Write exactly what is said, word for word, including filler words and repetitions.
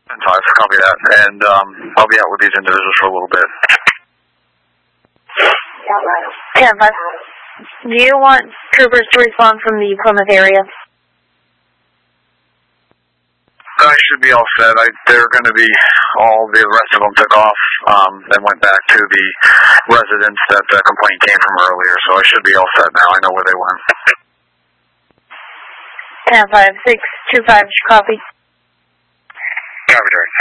ten five, copy that. And um, I'll be out with these individuals for a little bit. ten five. Do you want troopers to respond from the Plymouth area? I should be all set. I, they're going to be, all the rest of them took off um, and went back to the residence that the complaint came from earlier, so I should be all set now. I know where they went. ten five, six two five, copy. Copy, Derek.